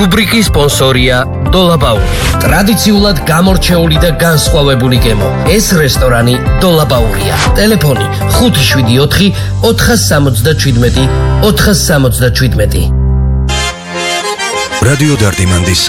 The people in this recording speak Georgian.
რუბრიკის სპონსორია დოლაბაური. ტრადიციულად გამორჩეული და განსხვავებული გემო. ეს რესტორანი დოლაბაურია. ტელეფონი 574 467 467. რადიო დარდიმანდის